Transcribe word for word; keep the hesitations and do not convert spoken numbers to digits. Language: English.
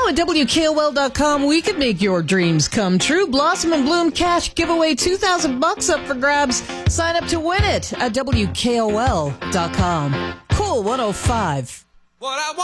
know, at W K O L dot com, we could make your dreams come true. Blossom and Bloom Cash giveaway, two thousand bucks up for grabs. Sign up to win it at W K O L dot com. Cool one oh five. What I want.